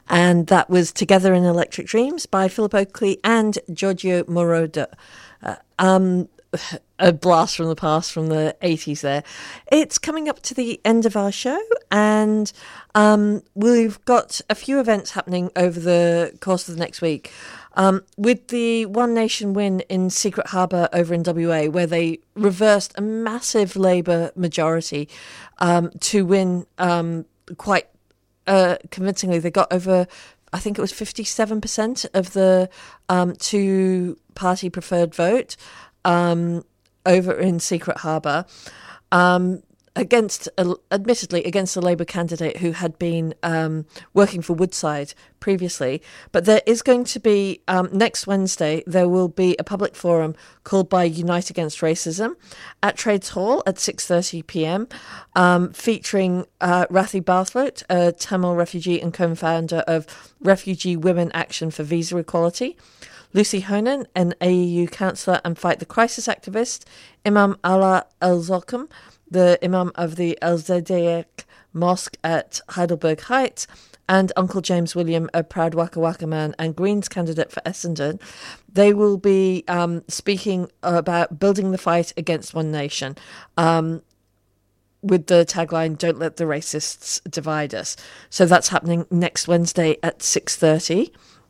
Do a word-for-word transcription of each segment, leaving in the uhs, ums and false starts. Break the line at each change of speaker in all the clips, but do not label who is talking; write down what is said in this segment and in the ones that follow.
And that was Together in Electric Dreams by Philip Oakley and Giorgio Moroder. Uh, um, a blast from the past from the eighties there. It's coming up to the end of our show, and um, we've got a few events happening over the course of the next week. Um, with the One Nation win in Secret Harbour over in W A, where they reversed a massive Labour majority um, to win um, quite uh, convincingly. They got over, I think it was fifty-seven percent of the um, two-party preferred vote um, over in Secret Harbour. Um, against, uh, admittedly, against a Labour candidate who had been um, working for Woodside previously. But there is going to be, um, next Wednesday, there will be a public forum called by Unite Against Racism at Trades Hall at six thirty p.m, um, featuring uh, Rathi Barthloat, a Tamil refugee and co-founder of Refugee Women Action for Visa Equality, Lucy Honan, an A E U councillor and Fight the Crisis activist, Imam Allah El-Zokam, the Imam of the El-Zaydiq Mosque at Heidelberg Heights, and Uncle James William, a proud Waka Waka man and Greens candidate for Essendon. They will be um, speaking about building the fight against One Nation, um, with the tagline, "Don't let the racists divide us." So that's happening next Wednesday at six thirty.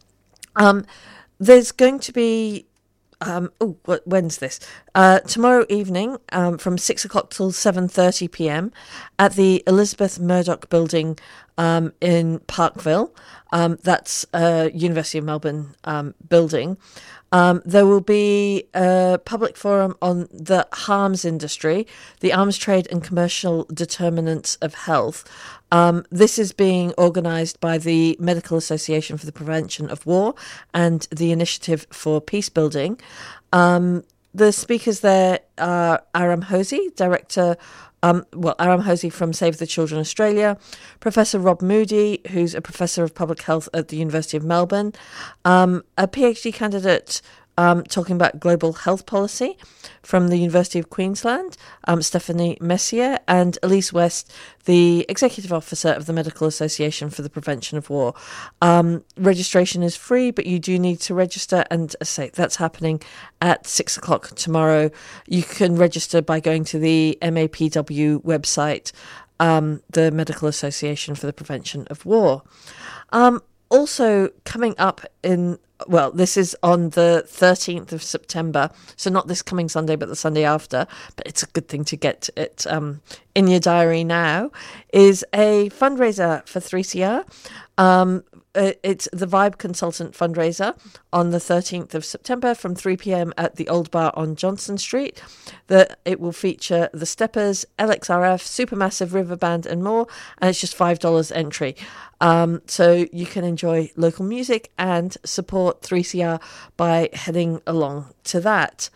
Um, there's going to be... Um, oh, when's this? Uh, tomorrow evening, um, from six o'clock till seven thirty p.m, at the Elizabeth Murdoch Building um, in Parkville. Um, that's a University of Melbourne um, building. Um, there will be a public forum on the harms industry, the arms trade and commercial determinants of health. Um, this is being organised by the Medical Association for the Prevention of War and the Initiative for Peace Building. Um, the speakers there are Aram Hosey, Director Um, well, Aram Hosey from Save the Children Australia, Professor Rob Moody, who's a Professor of Public Health at the University of Melbourne, um, a PhD candidate um, talking about global health policy from the University of Queensland, um, Stephanie Messier, and Elise West, the Executive Officer of the Medical Association for the Prevention of War. Um, registration is free, but you do need to register, and as I say, that's happening at six o'clock tomorrow. You can register by going to the M A P W website, um, the Medical Association for the Prevention of War. Um, also coming up in, well, this is on the thirteenth of September, so not this coming Sunday, but the Sunday after, but it's a good thing to get it um, in your diary now, is a fundraiser for three C R. Um, it's the Vibe Consultant fundraiser on the thirteenth of September from three p.m. at the Old Bar on Johnson Street. The, it will feature the Steppers, L X R F, Supermassive River Band and more, and it's just five dollars entry. Um, so you can enjoy local music and support three C R by heading along to that.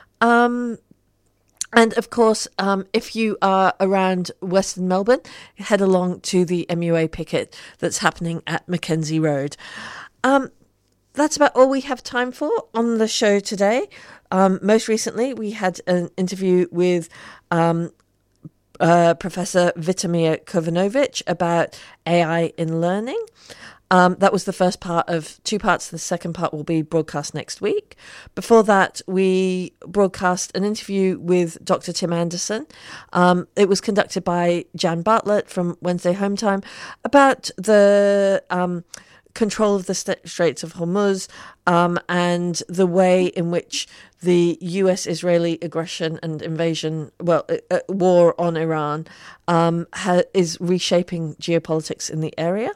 Um, And, of course, um, if you are around Western Melbourne, head along to the M U A picket that's happening at Mackenzie Road. Um, that's about all we have time for on the show today. Um, most recently, we had an interview with um, uh, Professor Vitomir Kovanovic about A I in learning. Um, that was the first part of two parts. The second part will be broadcast next week. Before that, we broadcast an interview with Doctor Tim Anderson. Um, it was conducted by Jan Bartlett from Wednesday Home Time about the um, control of the Straits of Hormuz um, and the way in which the U S-Israeli aggression and invasion, well, uh, war on Iran, um, ha- is reshaping geopolitics in the area.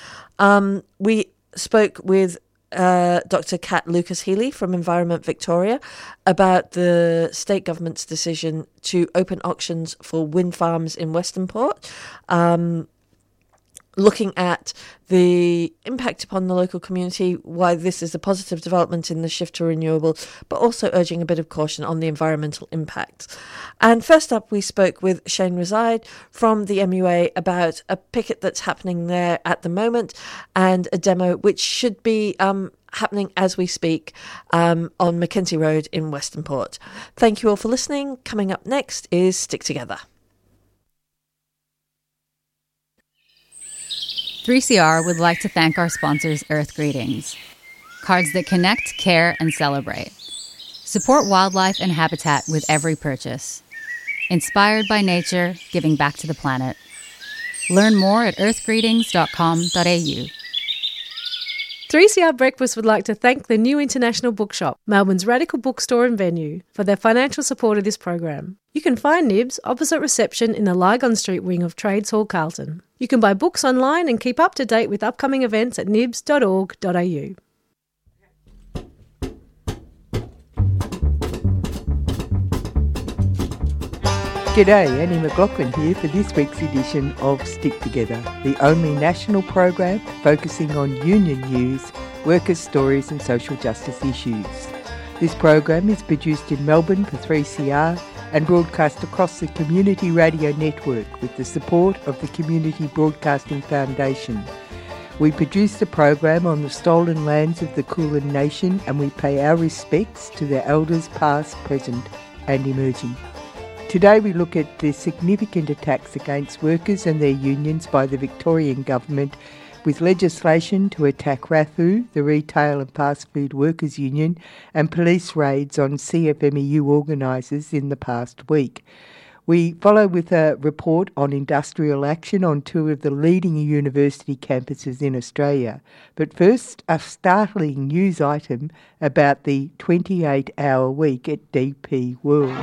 Um, we spoke with uh, Doctor Kat Lucas-Healy from Environment Victoria about the state government's decision to open auctions for wind farms in Western Port, um, looking at the impact upon the local community, why this is a positive development in the shift to renewable, but also urging a bit of caution on the environmental impact. And first up, we spoke with Shane Reside from the M U A about a picket that's happening there at the moment and a demo which should be um, happening as we speak um, on Mackenzie Road in Western Port. Thank you all for listening. Coming up next is Stick Together.
three C R would like to thank our sponsors, Earth Greetings. Cards that connect, care, and celebrate. Support wildlife and habitat with every purchase. Inspired by nature, giving back to the planet. Learn more at earth greetings dot com dot a u.
three C R Breakfast would like to thank the New International Bookshop, Melbourne's radical bookstore and venue, for their financial support of this program. You can find Nibs opposite reception in the Lygon Street wing of Trades Hall, Carlton. You can buy books online and keep up to date with upcoming events at nibs dot org dot a u.
G'day, Annie McLaughlin here for this week's edition of Stick Together, the only national program focusing on union news, workers' stories and social justice issues. This program is produced in Melbourne for three C R and broadcast across the Community Radio Network with the support of the Community Broadcasting Foundation. We produce the program on the stolen lands of the Kulin Nation and we pay our respects to their elders past, present and emerging. Today we look at the significant attacks against workers and their unions by the Victorian Government with legislation to attack RAFU, the Retail and Fast Food Workers Union, and police raids on C F M E U organisers in the past week. We follow with a report on industrial action on two of the leading university campuses in Australia. But first, a startling news item about the twenty-eight hour week at D P World.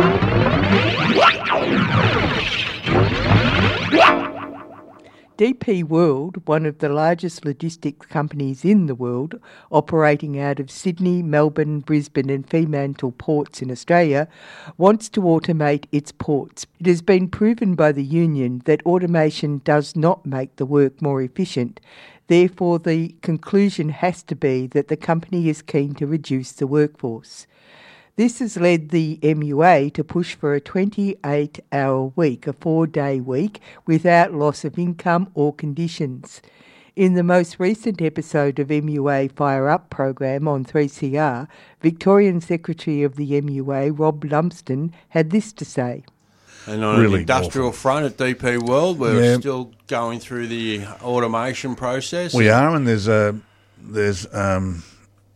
D P World, one of the largest logistics companies in the world, operating out of Sydney, Melbourne, Brisbane and Fremantle ports in Australia, wants to automate its ports. It has been proven by the union that automation does not make the work more efficient. Therefore, the conclusion has to be that the company is keen to reduce the workforce. This has led the M U A to push for a twenty-eight hour week, a four-day week, without loss of income or conditions. In the most recent episode of M U A Fire Up program on three C R, Victorian Secretary of the M U A, Rob Lumsden, had this to say.
And on
really
an industrial
awful.
front at D P World, we're
Yeah.
still going through the automation process.
We are, and there's a there's um,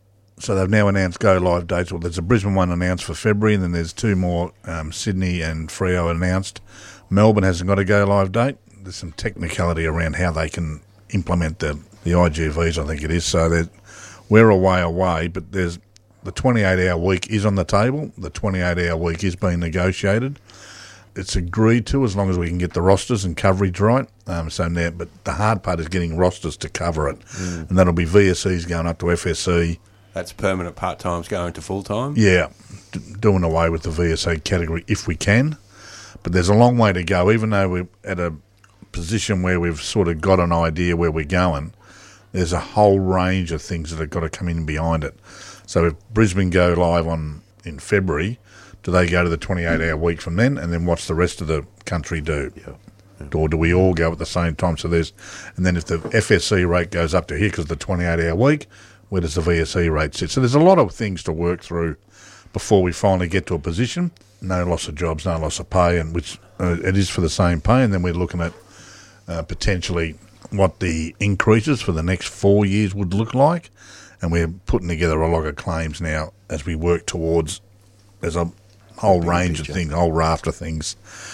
so they've now announced go live dates. Well, there's a Brisbane one announced for February, and then there's two more, um, Sydney and Freo announced. Melbourne hasn't got a go live date. There's some technicality around how they can implement the the I G Vs, I think it is. So that we're a way away, but there's the twenty-eight hour week is on the table. The twenty-eight hour week is being negotiated. It's agreed to as long as we can get the rosters and coverage right. Um, so now, but the hard part is getting rosters to cover it, mm. and that'll be V S Es going up to F S E.
That's permanent part-times going to full-time?
Yeah, d- doing away with the V S A category if we can. But there's a long way to go, even though we're at a position where we've sort of got an idea where we're going. There's a whole range of things that have got to come in behind it. So if Brisbane go live on in February, do they go to the twenty-eight hour week from then, and then what's the rest of the country do? Yeah. Yeah. Or do we all go at the same time? So there's, and then if the F S C rate goes up to here because of the twenty-eight hour week, where does the V S E rate sit? So there's a lot of things to work through before we finally get to a position. No loss of jobs, no loss of pay, and which uh, it is for the same pay. And then we're looking at uh, potentially what the increases for the next four years would look like. And we're putting together a lot of claims now as we work towards. There's a whole range picture. of things, a whole raft of things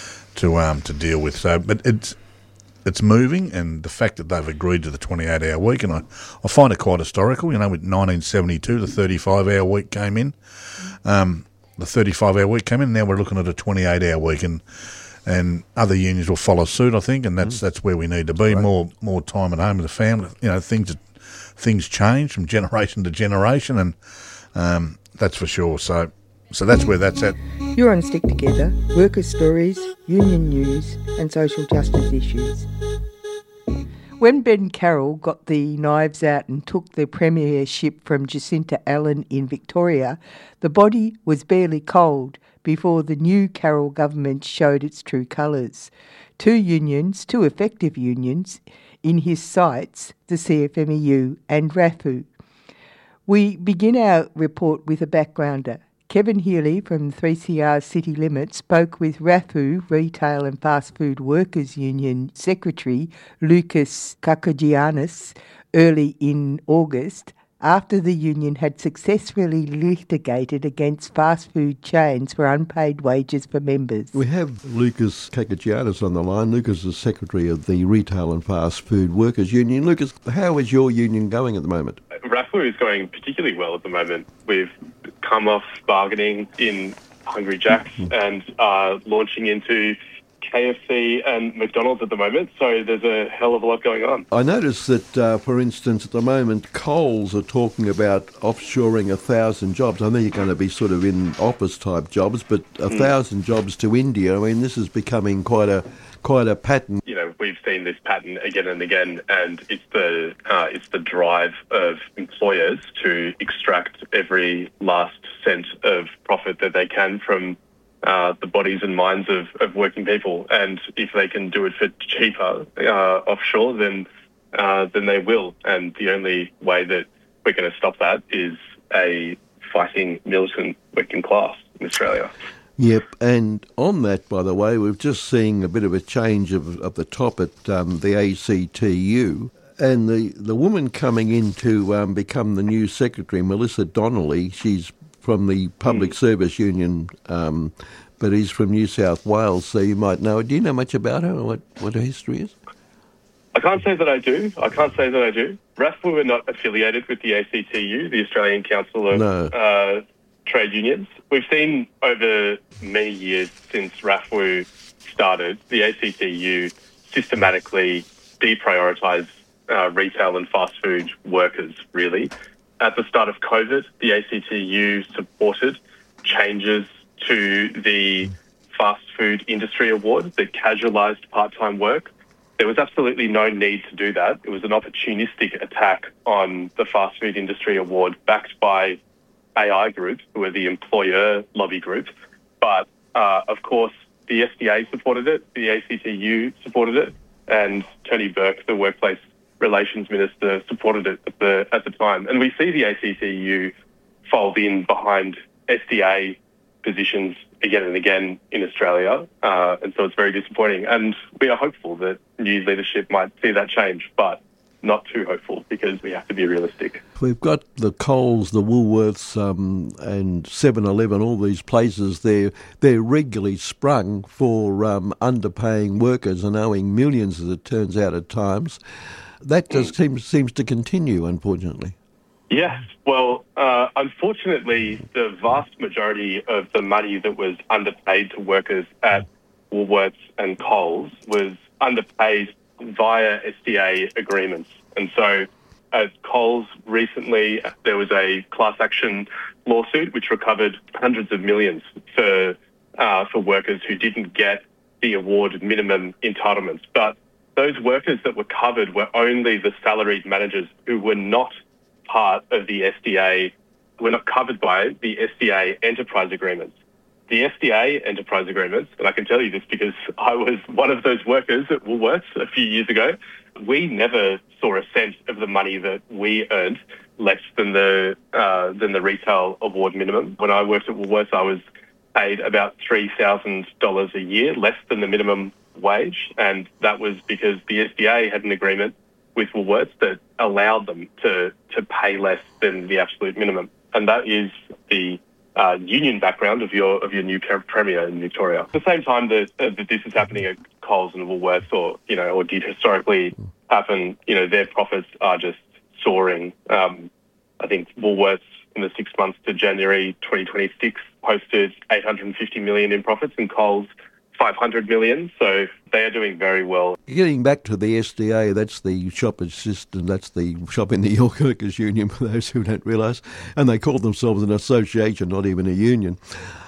to um to deal with. So, but it's it's moving, and the fact that they've agreed to the twenty-eight hour week, and I, I find it quite historical. You know, with nineteen seventy-two, the thirty-five hour week came in. Um, the thirty-five hour week came in. Now we're looking at a twenty-eight hour week, and and other unions will follow suit, I think, and that's mm. that's where we need to be. Right. More more time at home with the family. You know, things things change from generation to generation, and um, that's for sure. So. So that's where that's at.
You're on Stick Together, workers' stories, union news and social justice issues. When Ben Carroll got the knives out and took the premiership from Jacinta Allen in Victoria, the body was barely cold before the new Carroll government showed its true colours. Two unions, two effective unions, in his sights, the C F M E U and RAFU. We begin our report with a backgrounder. Kevin Healy from three C R City Limits spoke with R A F U, Retail and Fast Food Workers Union Secretary Lucas Kakagiannis, early in August, after the union had successfully litigated against fast food chains for unpaid wages for members.
We have Lucas Kakagiannis on the line. Lucas is Secretary of the Retail and Fast Food Workers Union. Lucas, how is your union going at the moment?
R A F U is going particularly well at the moment. We've come off bargaining in Hungry Jack's and are launching into K F C and McDonald's at the moment, so there's a hell of a lot going on.
I noticed that, uh, for instance, at the moment, Coles are talking about offshoring a thousand jobs. I know you're going to be sort of in office-type jobs, but a mm. thousand jobs to India, I mean, this is becoming quite a quite a pattern.
You know, we've seen this pattern again and again, and it's the uh, it's the drive of employers to extract every last cent of profit that they can from Uh, the bodies and minds of, of working people, and if they can do it for cheaper uh, offshore, then uh, then they will. And the only way that we're going to stop that is a fighting militant working class in Australia.
Yep, and on that, by the way, we've just seen a bit of a change of, of the top at um, the A C T U. And the, the woman coming in to um, become the new secretary, Melissa Donnelly, she's from the Public mm. Service Union, um, but he's from New South Wales, so you might know. Do you know much about her or what, what her history is?
I can't say that I do. I can't say that I do. R A F U are not affiliated with the A C T U, the Australian Council of no. uh, Trade Unions. We've seen over many years since R A F U started, the A C T U systematically deprioritise uh, retail and fast food workers, really. At the start of COVID, the A C T U supported changes to the fast food industry award that casualised part-time work. There was absolutely no need to do that. It was an opportunistic attack on the fast food industry award backed by A I Group, who are the employer lobby group. But, uh, of course, the S D A supported it, the A C T U supported it, and Tony Burke, the Workplace Relations Minister, supported it at the at the time. And we see the A C T U fold in behind S D A positions again and again in Australia, uh, and so it's very disappointing. And we are hopeful that new leadership might see that change, but not too hopeful because we have to be realistic.
We've got the Coles, the Woolworths um, and seven eleven, all these places, they're, they're regularly sprung for um, underpaying workers and owing millions, as it turns out at times. That just mm. seems, seems to continue, unfortunately.
Yes. Well, uh, unfortunately, the vast majority of the money that was underpaid to workers at Woolworths and Coles was underpaid via S D A agreements. And so at Coles recently, there was a class action lawsuit which recovered hundreds of millions for uh, for workers who didn't get the award minimum entitlements. But those workers that were covered were only the salaried managers who were not part of the S D A, were not covered by the S D A enterprise agreements. The S D A enterprise agreements, and I can tell you this because I was one of those workers at Woolworths a few years ago, we never saw a cent of the money that we earned less than the uh, than the retail award minimum. When I worked at Woolworths, I was paid about three thousand dollars a year, less than the minimum wage, and that was because the S D A had an agreement with Woolworths that allowed them to, to pay less than the absolute minimum. And that is the uh, union background of your of your new premier in Victoria. At the same time that, uh, that this is happening at Coles and Woolworths, or you know, or did historically happen, you know, their profits are just soaring. Um, I think Woolworths in the six months to January twenty twenty-six posted eight hundred fifty million in profits, and Coles five hundred million, so they are doing very well.
Getting back to the S D A, that's the shop assistant, that's the shop in the York Workers Union, for those who don't realise, and they call themselves an association, not even a union.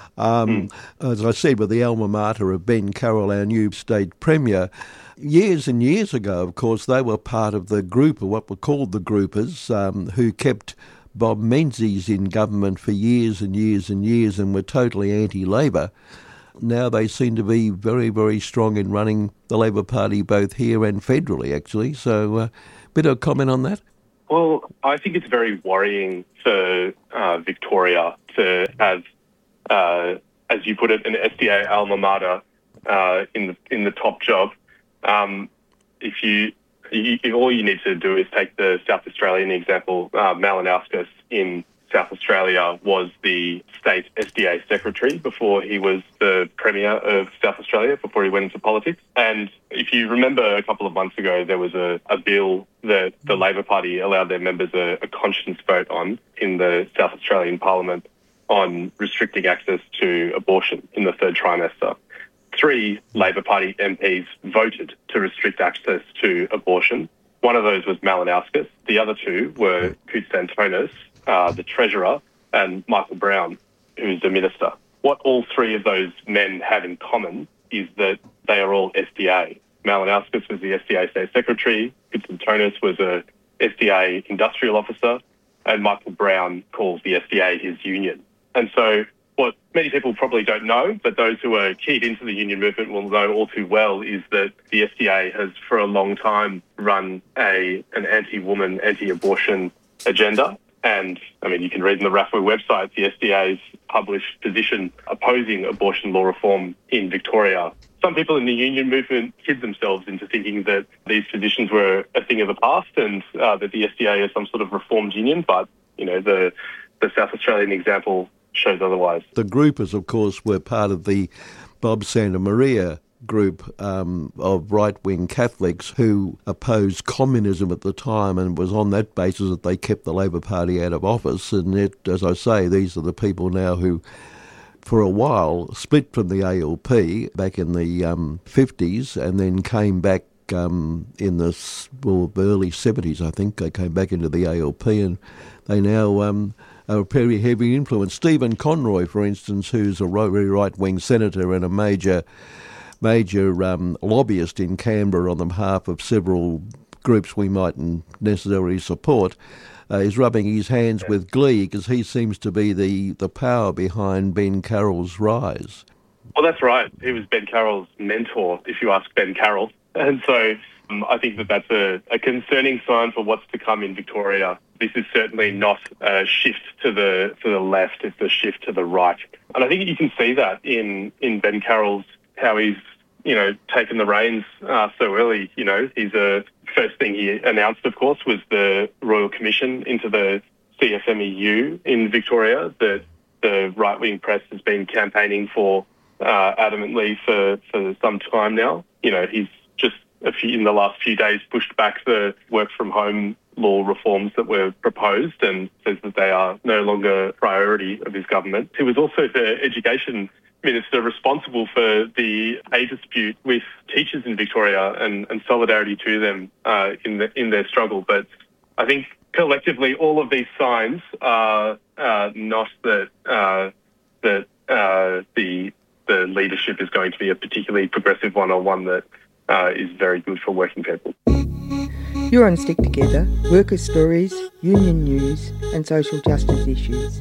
Um, mm. As I said, with the alma mater of Ben Carroll, our new state premier, years and years ago, of course, they were part of the group, or what were called the groupers, um, who kept Bob Menzies in government for years and years and years and were totally anti-Labor. Now they seem to be very, very strong in running the Labor Party both here and federally, actually. So a uh, bit of comment on that?
Well, I think it's very worrying for uh, Victoria to have uh, as you put it, an S D A alma mater uh, in the in the top job. Um, if you, you, all you need to do is take the South Australian example. Uh, Malinowskis in South Australia was the state S D A secretary before he was the Premier of South Australia, before he went into politics. And if you remember a couple of months ago, there was a, a bill that the Labor Party allowed their members a, a conscience vote on in the South Australian Parliament on restricting access to abortion in the third trimester. Three Labor Party M Ps voted to restrict access to abortion. One of those was Malinowskis. The other two were Koutsantonis, uh, the Treasurer, and Michael Brown, who's the Minister. What all three of those men have in common is that they are all S D A. Malinowskis was the S D A State Secretary, Koutsantonis was a S D A Industrial Officer, and Michael Brown calls the S D A his union. And so what many people probably don't know, but those who are keyed into the union movement will know all too well, is that the S D A has for a long time run a an anti-woman, anti-abortion agenda. And, I mean, you can read in the R A F W website the S D A's published position opposing abortion law reform in Victoria. Some people in the union movement hid themselves into thinking that these positions were a thing of the past and uh, that the S D A is some sort of reformed union, but, you know, the, the South Australian example shows otherwise.
The groupers, of course, were part of the Bob Santa Maria group um, of right-wing Catholics who opposed communism at the time, and was on that basis that they kept the Labor Party out of office. And it, as I say, these are the people now who, for a while, split from the A L P back in the um, fifties and then came back um, in the well, early seventies, I think. They came back into the A L P, and they now um, are a very heavy influence. Stephen Conroy, for instance, who's a very right-wing senator and a major major um, lobbyist in Canberra on the behalf of several groups we mightn't necessarily support, uh, is rubbing his hands with glee because he seems to be the, the power behind Ben Carroll's rise.
Well, that's right. He was Ben Carroll's mentor, if you ask Ben Carroll. And so um, I think that that's a, a concerning sign for what's to come in Victoria. This is certainly not a shift to the to the left, it's a shift to the right. And I think you can see that in, in Ben Carroll's, how he's, you know, taken the reins uh, so early. You know, he's a first thing he announced, of course, was the Royal Commission into the C F M E U in Victoria that the right-wing press has been campaigning for uh, adamantly for, for some time now. You know, he's just a few, in the last few days pushed back the work-from-home law reforms that were proposed and says that they are no longer a priority of his government. He was also the Education Minister responsible for the pay dispute with teachers in Victoria, and, and solidarity to them uh, in the, in their struggle. But I think collectively all of these signs are uh, not that uh, that uh, the the leadership is going to be a particularly progressive one, or one that uh, is very good for working people.
You're on Stick Together, workers' stories, union news and social justice issues.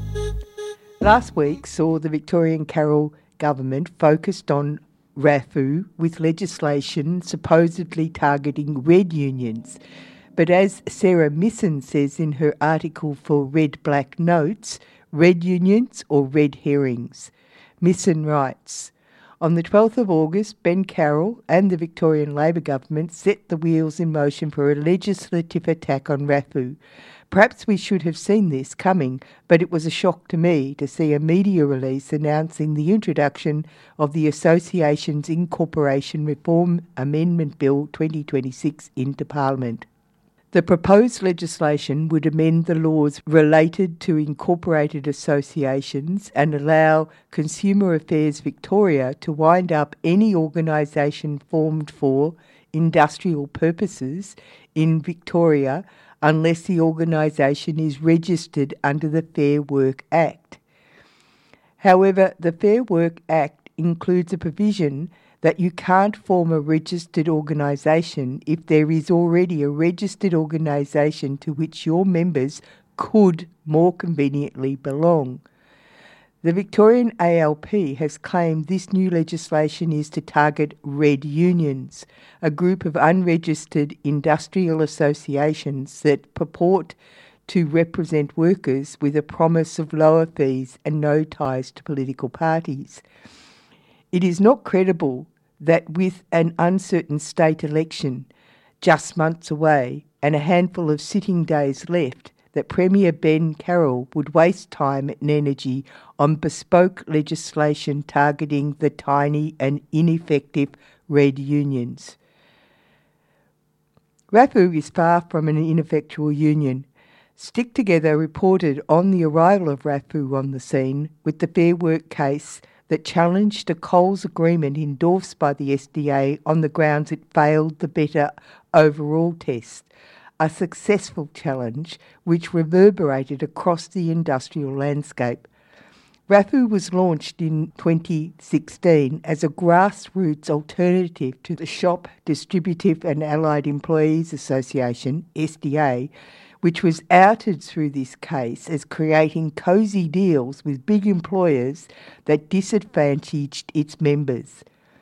Last week saw the Victorian Carroll government focused on R A F W with legislation supposedly targeting red unions. But as Sarah Misson says in her article for Red Black Notes, red unions or red herrings. Misson writes, on the twelfth of August, Ben Carroll and the Victorian Labor government set the wheels in motion for a legislative attack on R A F W. Perhaps we should have seen this coming, but it was a shock to me to see a media release announcing the introduction of the Associations Incorporation Reform Amendment Bill twenty twenty-six into Parliament. The proposed legislation would amend the laws related to incorporated associations and allow Consumer Affairs Victoria to wind up any organisation formed for industrial purposes in Victoria unless the organisation is registered under the Fair Work Act. However, the Fair Work Act includes a provision that you can't form a registered organisation if there is already a registered organisation to which your members could more conveniently belong. The Victorian A L P has claimed this new legislation is to target red unions, a group of unregistered industrial associations that purport to represent workers with a promise of lower fees and no ties to political parties. It is not credible that with an uncertain state election just months away and a handful of sitting days left, that Premier Ben Carroll would waste time and energy on bespoke legislation targeting the tiny and ineffective red unions. R A F U is far from an ineffectual union. Stick Together reported on the arrival of R A F U on the scene with the Fair Work case that challenged a Coles agreement endorsed by the S D A on the grounds it failed the better overall test, a successful challenge which reverberated across the industrial landscape. R A F U was launched in twenty sixteen as a grassroots alternative to the Shop Distributive and Allied Employees Association, S D A, which was outed through this case as creating cosy deals with big employers that disadvantaged its members.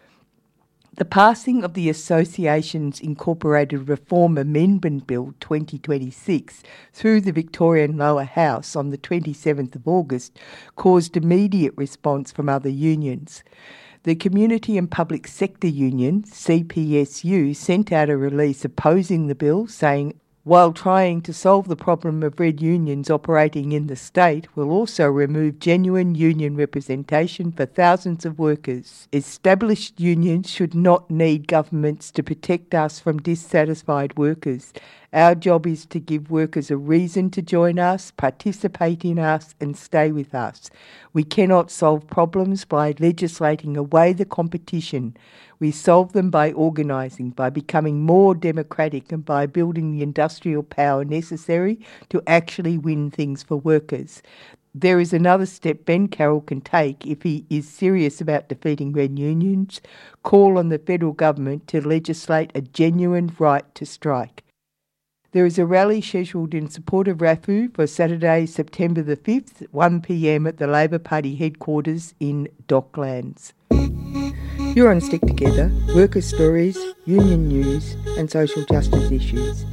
The passing of the Association's Incorporated Reform Amendment Bill twenty twenty-six through the Victorian Lower House on the twenty-seventh of August caused immediate response from other unions. The Community and Public Sector Union, C P S U, sent out a release opposing the bill, saying, while trying to solve the problem of red unions operating in the state, will also remove genuine union representation for thousands of workers. Established unions should not need governments to protect us from dissatisfied workers. Our job is to give workers a reason to join us, participate in us, and stay with us. We cannot solve problems by legislating away the competition. We solve them by organising, by becoming more democratic, and by building the industrial power necessary to actually win things for workers. There is another step Ben Carroll can take if he is serious about defeating red unions: call on the federal government to legislate a genuine right to strike. There is a rally scheduled in support of R A F U for Saturday, September the fifth, one p m at the Labor Party headquarters in Docklands. You're on Stick Together, worker stories, union news and social justice issues.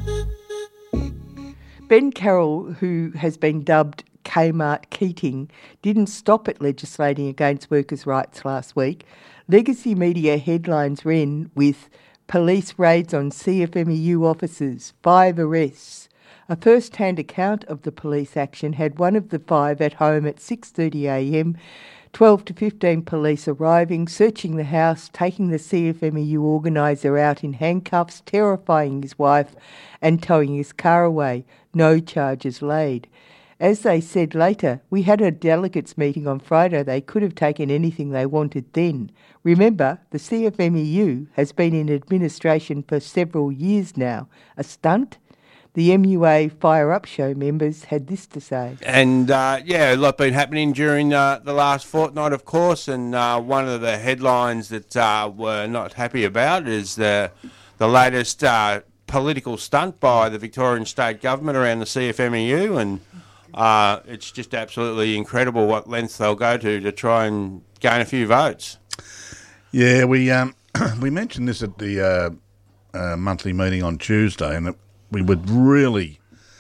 Ben Carroll, who has been dubbed Kmart Keating, didn't stop at legislating against workers' rights last week. Legacy media headlines ran with police raids on C F M E U offices, five arrests. A first-hand account of the police action had one of the five at home at six thirty a m, twelve to fifteen police arriving, searching the house, taking the C F M E U organiser out in handcuffs, terrifying his wife and towing his car away. No charges laid. As they said later, we had a delegates meeting on Friday. They could have taken anything they wanted then. Remember, the C F M E U has been in administration for several years now. A stunt? The M U A Fire Up Show members had this to say.
And, uh, yeah, a lot been happening during uh, the last fortnight, of course, and uh, one of the headlines that uh, we're not happy about is the, the latest uh, political stunt by the Victorian State Government around the C F M E U, and uh, it's just absolutely incredible what lengths they'll go to to try and gain a few votes.
Yeah, we um, we mentioned this at the uh, uh, monthly meeting on Tuesday, and it, we were really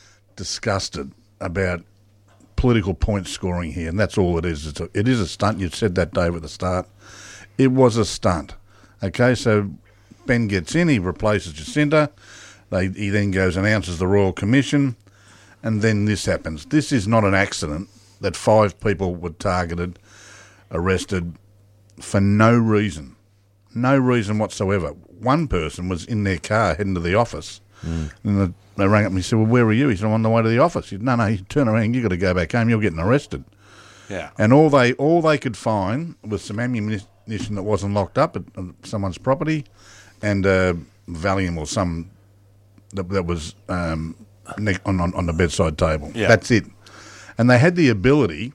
disgusted about political point scoring here, and that's all it is. It's a, it is a stunt. You said that, Dave, at the start. It was a stunt. Okay, so Ben gets in, he replaces Jacinta, they, he then goes and announces the Royal Commission, and then this happens. This is not an accident that five people were targeted, arrested, for no reason. No reason whatsoever. One person was in their car heading to the office. Mm. And the, they rang up and he said, well, where are you? He said, I'm on the way to the office. He said, no, no, you turn around, you've got to go back home, you're getting arrested.
Yeah.
And all they all they could find was some ammunition that wasn't locked up at someone's property, and uh, Valium or some that, that was um, on, on, on the bedside table.
Yeah.
That's it. And they had the ability,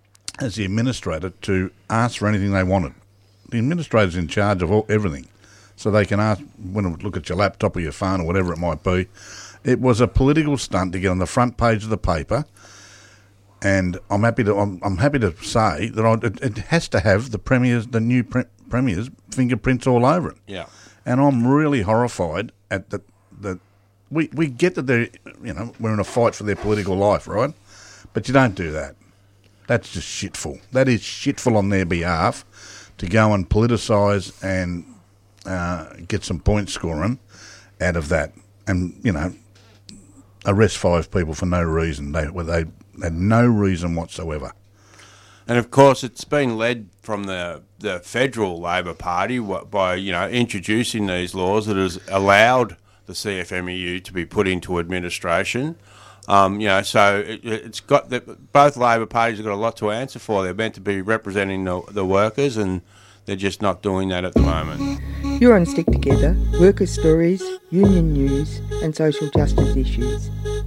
as the administrator, to ask for anything they wanted. The administrator's in charge of all, everything. So they can ask, when they look at your laptop or your phone or whatever it might be. It was a political stunt to get on the front page of the paper, and I'm happy to I'm, I'm happy to say that I, it, it has to have the premier's the new pre- premier's fingerprints all over it.
Yeah,
and I'm really horrified at the the we, we get that they're, you know, we're in a fight for their political life, right? But you don't do that. That's just shitful. That is shitful on their behalf to go and politicise and uh, get some point scoring out of that. And, you know, arrest five people for no reason. They, well, they had no reason whatsoever.
And of course, it's been led from the the federal Labor Party by, you know, introducing these laws that has allowed the C F M E U to be put into administration. Um, you know, so it, it's got the, both Labor parties have got a lot to answer for. They're meant to be representing the, the workers, and they're just not doing that at the moment.
You're on Stick Together, worker stories, union news and social justice issues.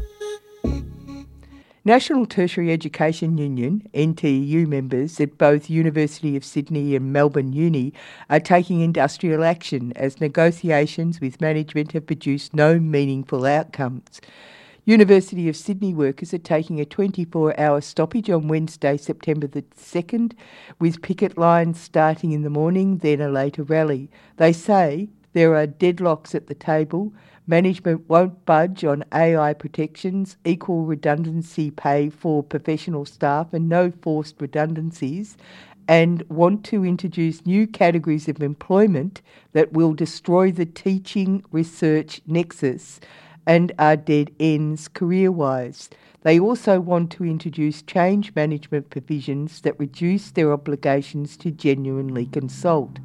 National Tertiary Education Union, N T E U members at both University of Sydney and Melbourne Uni are taking industrial action as negotiations with management have produced no meaningful outcomes. University of Sydney workers are taking a twenty-four hour stoppage on Wednesday, September the second, with picket lines starting in the morning, then a later rally. They say there are deadlocks at the table. Management won't budge on A I protections, equal redundancy pay for professional staff and no forced redundancies, and want to introduce new categories of employment that will destroy the teaching research nexus and are dead ends career-wise. They also want to introduce change management provisions that reduce their obligations to genuinely consult.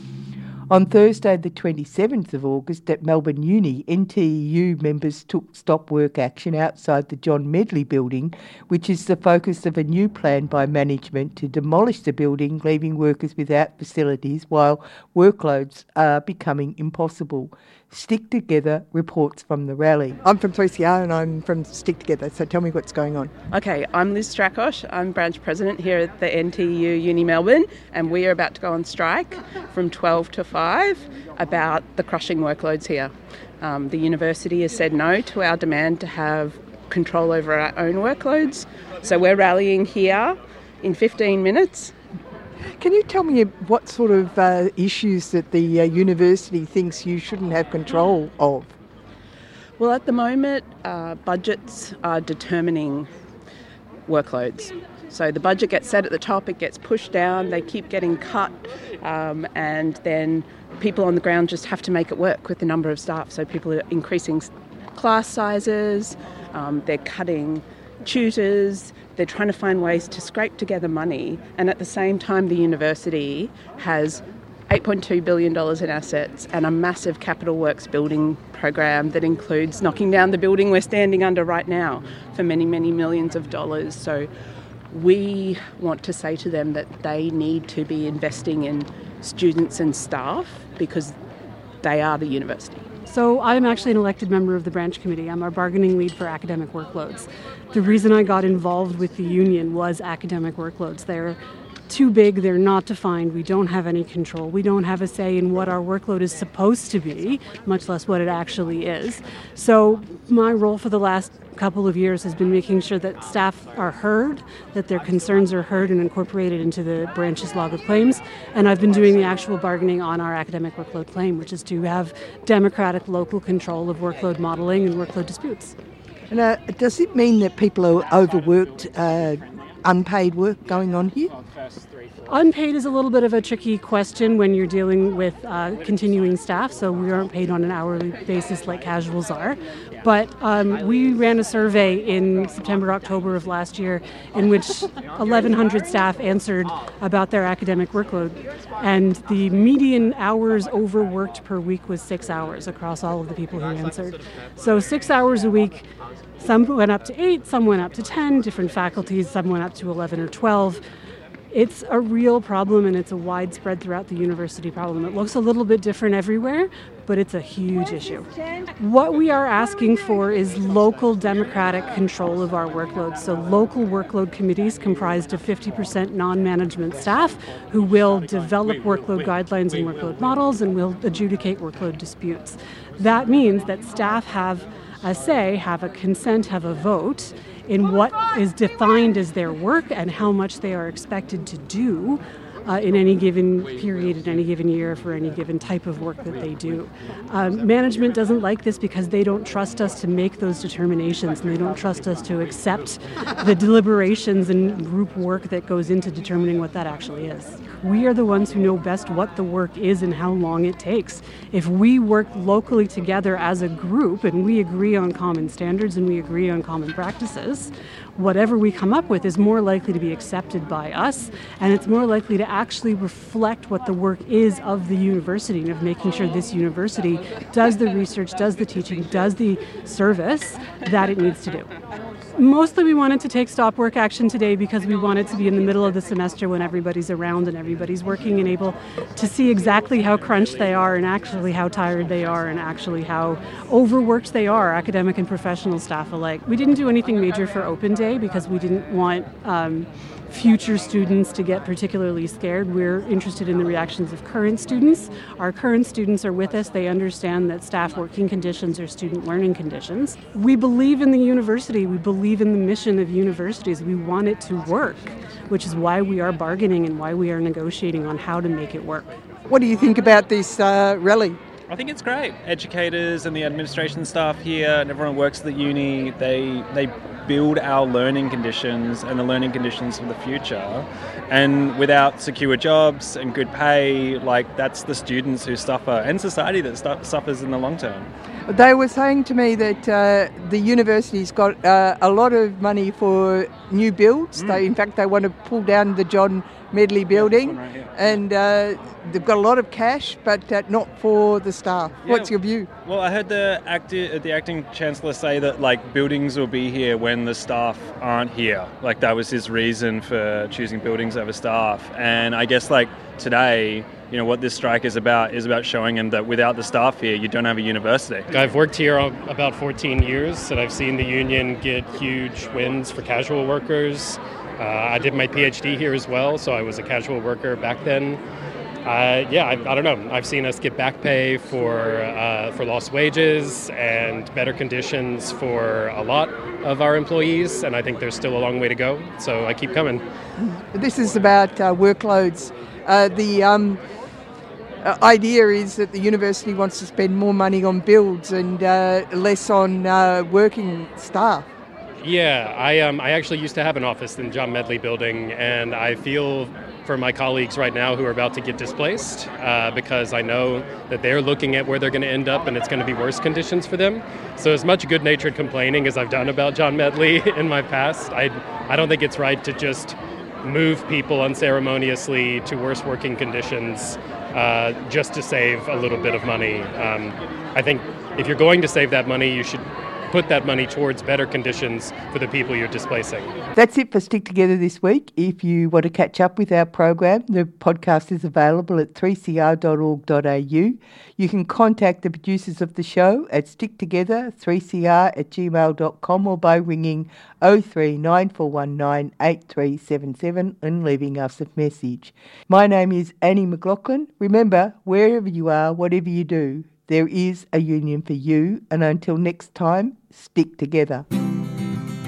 On Thursday the twenty-seventh of August at Melbourne Uni, N T E U members took stop work action outside the John Medley building, which is the focus of a new plan by management to demolish the building, leaving workers without facilities while workloads are becoming impossible. Stick Together reports from the rally.
I'm from three C R and I'm from Stick Together, so tell me what's going on.
Okay, I'm Liz Strakosh. I'm branch president here at the N T E U Uni Melbourne, and we are about to go on strike from twelve to five about the crushing workloads here. Um, the university has said no to our demand to have control over our own workloads, so we're rallying here in fifteen minutes.
Can you tell me what sort of uh, issues that the uh, university thinks you shouldn't have control of?
Well, at the moment, uh, budgets are determining workloads. So the budget gets set at the top, it gets pushed down, they keep getting cut, um, and then people on the ground just have to make it work with the number of staff. So people are increasing class sizes, um, they're cutting tutors, they're trying to find ways to scrape together money, and at the same time the university has eight point two billion dollars in assets and a massive capital works building program that includes knocking down the building we're standing under right now for many, many millions of dollars. So we want to say to them that they need to be investing in students and staff because they are the university.
So I'm actually an elected member of the branch committee. I'm our bargaining lead for academic workloads. The reason I got involved with the union was academic workloads. They're too big, they're not defined, we don't have any control. We don't have a say in what our workload is supposed to be, much less what it actually is. So my role for the last couple of years has been making sure that staff are heard, that their concerns are heard and incorporated into the branch's log of claims. And I've been doing the actual bargaining on our academic workload claim, which is to have democratic local control of workload modeling and workload disputes.
And uh, does it mean that people are overworked, uh, unpaid work going on here?
Unpaid is a little bit of a tricky question when you're dealing with uh, continuing staff, so we aren't paid on an hourly basis like casuals are. But um, we ran a survey in September, October of last year in which eleven hundred staff answered about their academic workload, and the median hours overworked per week was six hours across all of the people who answered. So six hours a week. Some went up to eight, some went up to ten, different faculties, some went up to eleven or twelve. It's a real problem, and it's a widespread throughout the university problem. It looks a little bit different everywhere, but it's a huge issue. What we are asking for is local democratic control of our workloads. So local workload committees comprised of fifty percent non-management staff who will develop workload guidelines and workload models and will adjudicate workload disputes. That means that staff have a say, have a consent, have a vote in what is defined as their work and how much they are expected to do, uh, in any given period, in any given year, for any given type of work that they do. Um, management doesn't like this because they don't trust us to make those determinations, and they don't trust us to accept the deliberations and group work that goes into determining what that actually is. We are the ones who know best what the work is and how long it takes. If we work locally together as a group and we agree on common standards and we agree on common practices, whatever we come up with is more likely to be accepted by us, and it's more likely to actually reflect what the work is of the university and of making sure this university does the research, does the teaching, does the service that it needs to do. Mostly we wanted to take stop work action today because we wanted to be in the middle of the semester when everybody's around and everybody's working and able to see exactly how crunched they are and actually how tired they are and actually how overworked they are, academic and professional staff alike. We didn't do anything major for Open Day because we didn't want um, future students to get particularly scared. We're interested in the reactions of current students. Our current students are with us. They understand that staff working conditions are student learning conditions. We believe in the university. We believe in the mission of universities. We want it to work, which is why we are bargaining and why we are negotiating on how to make it work.
What do you think about this uh, rally?
I think it's great. Educators and the administration staff here and everyone works at the uni, they they build our learning conditions and the learning conditions for the future. And without secure jobs and good pay, like that's the students who suffer and society that stu- suffers in the long term.
They were saying to me that uh, the university's got uh, a lot of money for new builds. Mm. They, in fact, they want to pull down the John Medley building, right here. and uh, they've got a lot of cash, but uh, not for the staff. Yeah. What's your view?
Well, I heard the acti- the acting chancellor say that like buildings will be here when the staff aren't here. Like that was his reason for choosing buildings over staff. And I guess like today, you know, what this strike is about is about showing them that without the staff here, you don't have a university.
I've worked here about fourteen years, and I've seen the union get huge wins for casual workers. Uh, I did my PhD here as well, so I was a casual worker back then. Uh, yeah, I, I don't know. I've seen us get back pay for uh, for lost wages and better conditions for a lot of our employees, and I think there's still a long way to go, so I keep coming.
This is about uh, workloads. Uh, the um, uh, idea is that the university wants to spend more money on builds and uh, less on uh, working staff.
Yeah, I um, I actually used to have an office in John Medley building, and I feel for my colleagues right now who are about to get displaced uh, because I know that they're looking at where they're going to end up and it's going to be worse conditions for them. So as much good-natured complaining as I've done about John Medley in my past, I, I don't think it's right to just move people unceremoniously to worse working conditions uh, just to save a little bit of money. Um, I think if you're going to save that money, you should put that money towards better conditions for the people you're displacing.
That's it for Stick Together this week. If you want to catch up with our program, the podcast is available at three c r dot org dot a u. You can contact the producers of the show at sticktogether three c r at gmail dot com or by ringing oh three nine four one nine eight three seven seven and leaving us a message. My name is Annie McLaughlin. Remember, wherever you are, whatever you do, there is a union for you, and until next time, stick together.